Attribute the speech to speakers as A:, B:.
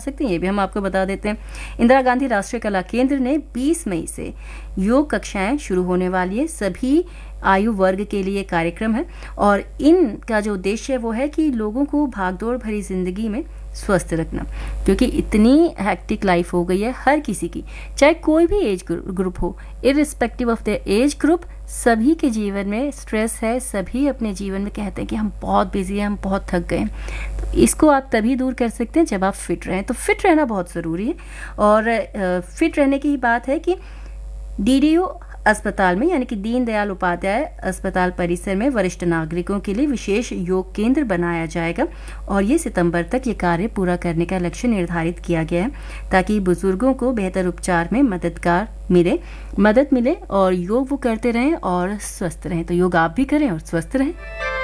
A: सकते हैं, ये भी हम आपको बता देते हैं। इंदिरा गांधी राष्ट्रीय कला केंद्र ने 20 मई से योग कक्षाएं शुरू होने वाली है। सभी आयु वर्ग के लिए कार्यक्रम है और इनका जो उद्देश्य है वो है कि लोगों को भागदौड़ भरी जिंदगी में स्वस्थ रखना, क्योंकि इतनी हेक्टिक लाइफ हो गई है हर किसी की, चाहे कोई भी एज ग्रुप हो, irrespective of the age group, सभी के जीवन में स्ट्रेस है। सभी अपने जीवन में कहते हैं कि हम बहुत बिजी हैं, हम बहुत थक गए हैं। तो इसको आप तभी दूर कर सकते हैं जब आप फिट रहें। तो फिट रहना बहुत ज़रूरी है और फिट रहने की बात है कि डीडीयू अस्पताल में यानी कि दीनदयाल उपाध्याय अस्पताल परिसर में वरिष्ठ नागरिकों के लिए विशेष योग केंद्र बनाया जाएगा और ये सितंबर तक ये कार्य पूरा करने का लक्ष्य निर्धारित किया गया है, ताकि बुजुर्गों को बेहतर उपचार में मदद मिले और योग वो करते रहें और स्वस्थ रहें। तो योग आप भी करें और स्वस्थ रहें।